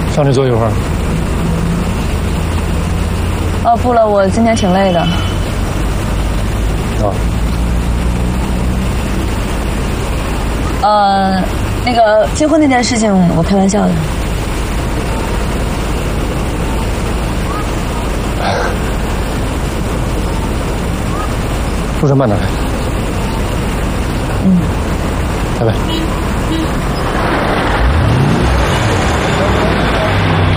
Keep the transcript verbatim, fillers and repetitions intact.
上去坐一会儿。 哦，不了，我今天挺累的。 啊。 呃，那个结婚那件事情，我开玩笑的。 路上慢点来。 嗯。 拜拜。